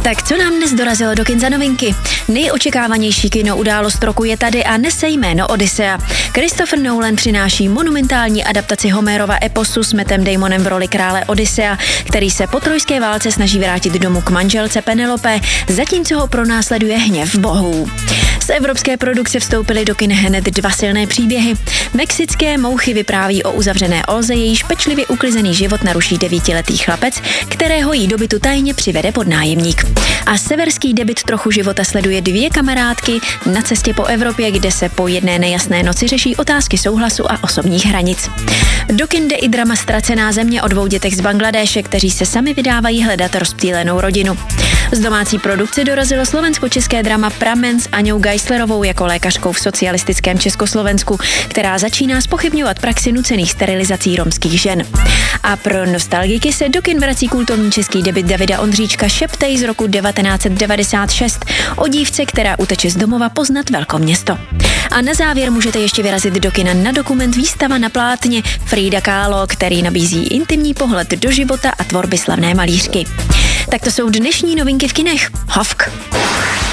Tak co nám dnes dorazilo do kin za novinky? Nejočekávanější kino událost roku je tady a nese jméno Odyssea. Christopher Nolan přináší monumentální adaptaci Homerova eposu s Mattem Damonem v roli krále Odyssea, který se po trojské válce snaží vrátit domů k manželce Penelope, zatímco ho pronásleduje hněv bohů. Z evropské produkce vstoupily do kin hned dva silné příběhy. Mexické mouchy vypráví o uzavřené Olze, jejíž pečlivě uklizený život naruší 9letý chlapec, kterého jí do bytu tajně přivede podnájemník. A severský debut Trochu života sleduje dvě kamarádky na cestě po Evropě, kde se po jedné nejasné noci řeší otázky souhlasu a osobních hranic. Do kin jde i drama Ztracená země o dvou dětech z Bangladéše, kteří se sami vydávají hledat rozptýlenou rodinu. Z domácí produkce dorazilo slovensko-české drama Pramen s Aňou Geislerovou jako lékařkou v socialistickém Československu, která začíná zpochybňovat praxi nucených sterilizací romských žen. A pro nostalgiky se do kin vrací kultovní český debut Davida Ondříčka Šeptej z roku 1996 o dívce, která uteče z domova poznat velkoměsto. A na závěr můžete ještě vyrazit do kina na dokument Výstava na plátně Frida Kahlo, který nabízí intimní pohled do života a tvorby slavné malířky. Tak to jsou dnešní novinky v kinech. Hovk!